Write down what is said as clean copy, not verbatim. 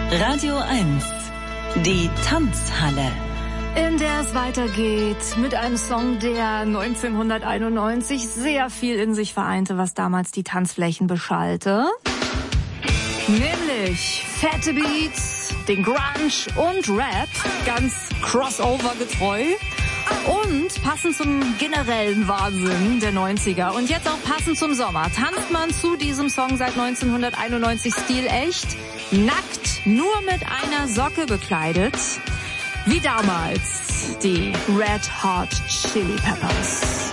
Radio 1, die Tanzhalle. In der es weitergeht mit einem Song, der 1991 sehr viel in sich vereinte, was damals die Tanzflächen beschallte. Nämlich fette Beats, den Grunge und Rap, ganz crossover-getreu. Und passend zum generellen Wahnsinn der 90er und jetzt auch passend zum Sommer tanzt man zu diesem Song seit 1991 stilecht, nackt, nur mit einer Socke bekleidet, wie damals die Red Hot Chili Peppers.